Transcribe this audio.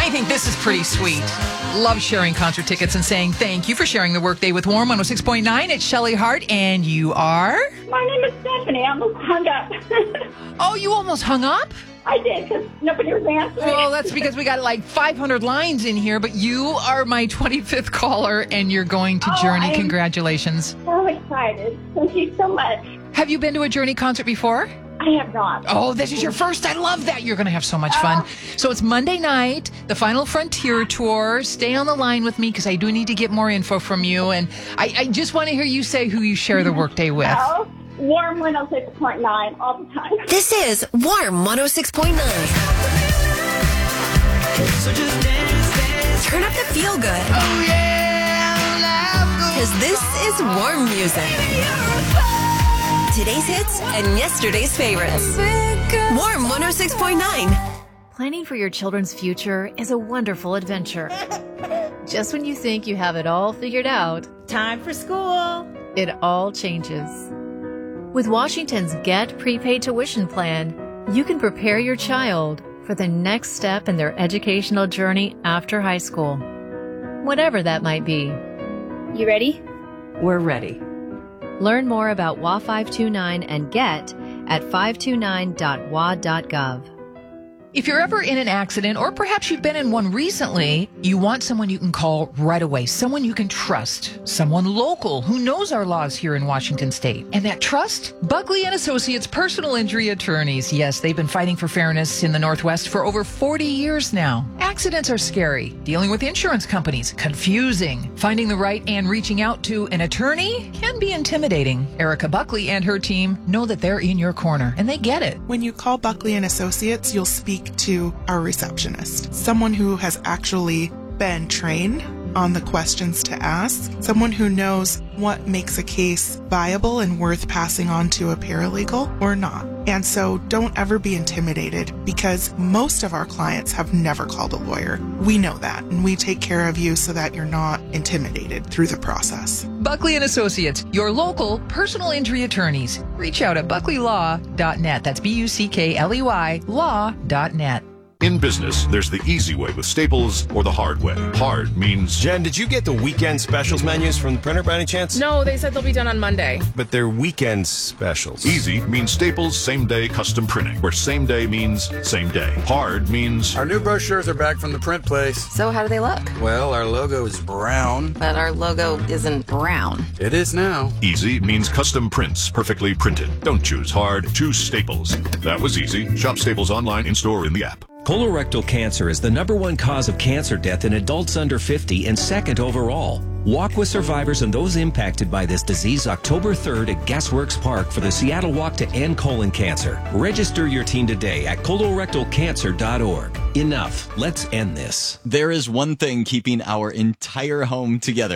I think this is pretty sweet. Love sharing concert tickets and saying thank you for sharing the workday with Warm 106.9. It's Shelley Hart, and you are? My name is Stephanie. I almost hung up. Oh, you almost hung up? I did, because nobody was answering. Well, that's because we got like 500 lines in here, but you are my 25th caller, and you're going to Journey. Congratulations. So excited. Thank you so much. Have you been to a Journey concert before? I have not. Oh, this is your first. I love that. You're going to have so much fun. So it's Monday night, the Final Frontier Tour. Stay on the line with me because I do need to get more info from you. And I just want to hear you say who you share the workday with. Oh, Warm 106.9 all the time. This is Warm 106.9. So just dance. Turn up the feel good. Oh yeah, Because this is warm music. Today's hits and yesterday's favorites. Warm 106.9. Planning for your children's future is a wonderful adventure. Just when you think you have it all figured out, Time for school. it all changes. With Washington's Get Prepaid Tuition Plan, you can prepare your child for the next step in their educational journey after high school, whatever that might be. You ready? We're ready. Learn more about WA 529 and Get at 529.wa.gov. If you're ever in an accident, or perhaps you've been in one recently, you want someone you can call right away, someone you can trust, someone local who knows our laws here in Washington State. And that trust? Buckley & Associates Personal Injury Attorneys. Yes, they've been fighting for fairness in the Northwest for over 40 years now. Accidents are scary. Dealing with insurance companies, confusing. Finding the right and reaching out to an attorney can be intimidating. Erica Buckley and her team know that they're in your corner, and they get it. When you call Buckley & Associates, you'll speak to our receptionist, someone who has actually been trained on the questions to ask, someone who knows what makes a case viable and worth passing on to a paralegal or not. And so don't ever be intimidated, because most of our clients have never called a lawyer. We know that, and we take care of you so that you're not intimidated through the process. Buckley & Associates, your local personal injury attorneys. Reach out at buckleylaw.net. That's BUCKLEY law.net. In business, there's the easy way with Staples or the hard way. Hard means... Jen, did you get the weekend specials menus from the printer by any chance? No, they said they'll be done on Monday. But they're weekend specials. Easy means Staples same-day custom printing, where same day means same day. Hard means... Our new brochures are back from the print place. So how do they look? Well, our logo is brown. But our logo isn't brown. It is now. Easy means custom prints, perfectly printed. Don't choose hard, choose Staples. That was easy. Shop Staples online, in-store, or in the app. Colorectal cancer is the #1 cause of cancer death in adults under 50 and second overall. Walk with survivors and those impacted by this disease October 3rd at Gasworks Park for the Seattle Walk to End Colon Cancer. Register your team today at colorectalcancer.org. Enough. Let's end this. There is one thing keeping our entire home together.